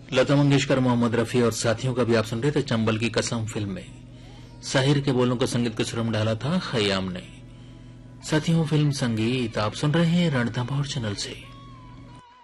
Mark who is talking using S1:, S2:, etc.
S1: लता मंगेशकर, मोहम्मद रफी और साथियों का भी आप सुन रहे थे चंबल की कसम फिल्म में। साहिर के बोलों को संगीत के सुर में डाला था खयाम ने। साथियों, फिल्म संगीत आप सुन रहे हैं रणथंभौर चैनल से।